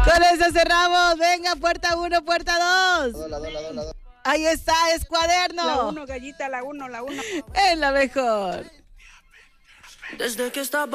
Con eso cerramos. Venga, puerta 1, puerta 2. La dos. Ahí está, es Cuaderno. La 1, gallita, la 1. Es la mejor. Desde que estaba